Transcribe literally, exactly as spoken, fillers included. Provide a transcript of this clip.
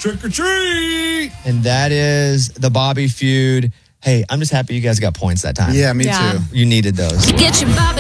trick or treat. And that is the Bobby feud. Hey, I'm just happy you guys got points that time. Yeah, me Yeah. too. You needed those. Get your Bobby